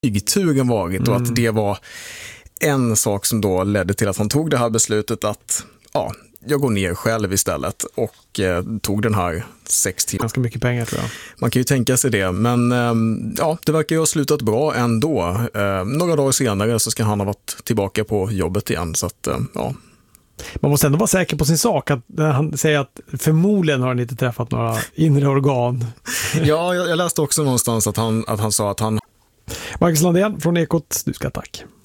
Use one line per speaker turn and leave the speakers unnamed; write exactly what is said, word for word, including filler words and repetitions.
flygturen varit och mm. att det var en sak som då ledde till att han tog det här beslutet att ja, jag går ner själv istället och eh, tog den här sex timmar.
Ganska mycket pengar tror jag.
Man kan ju tänka sig det, men eh, ja, det verkar ju ha slutat bra ändå. Eh, några dagar senare så ska han ha varit tillbaka på jobbet igen, så att eh, ja.
Man måste ändå vara säker på sin sak, att han säger att förmodligen har han inte träffat några inre organ.
Ja, jag, jag läste också någonstans att han, att han sa att han...
Marcus Landén från Ekot, du ska tack.